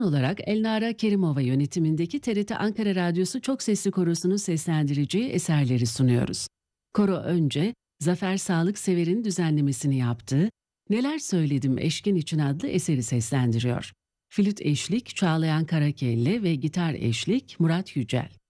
Olarak Elnara Kerimova yönetimindeki TRT Ankara Radyosu Çok Sesli Korosu'nun seslendireceği eserleri sunuyoruz. Koro önce Zafer Sağlıksever'in düzenlemesini yaptığı Neler Söyledim Eşkin için adlı eseri seslendiriyor. Flüt eşlik Çağlayan Karakelle ve gitar eşlik Murat Yücel.